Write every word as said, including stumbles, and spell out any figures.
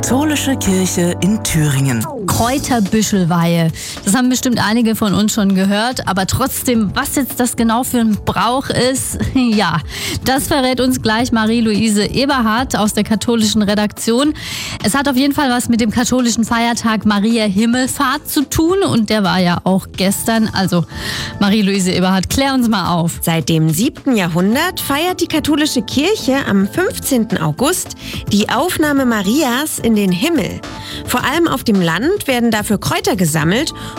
Katholische Kirche in Thüringen. Kräuterbüschelweihe. Das haben bestimmt einige von uns schon gehört, aber trotzdem, was jetzt das genau für ein Brauch ist, ja, das verrät uns gleich Marie-Louise Eberhardt aus der katholischen Redaktion. Es hat auf jeden Fall was mit dem katholischen Feiertag Maria Himmelfahrt zu tun und der war ja auch gestern. Also Marie-Louise Eberhardt, klär uns mal auf. Seit dem siebten Jahrhundert feiert die katholische Kirche am fünfzehnten August die Aufnahme Marias in den Himmel. Vor allem auf dem Land werden dafür Kräuter gesammelt